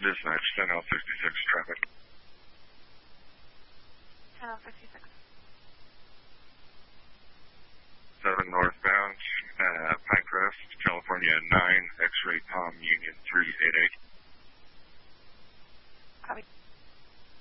Dispatch, 10L66 traffic. 10L66. 7 northbound, Pinecrest, California 9, X-ray Tom Union 388.